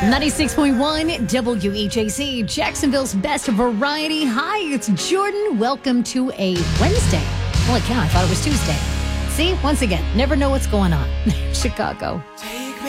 96.1 WEJC, Jacksonville's best variety. Hi, it's Jordan. Welcome to a Wednesday. Holy cow, I thought it was Tuesday. See, once again, never know what's going on. Chicago.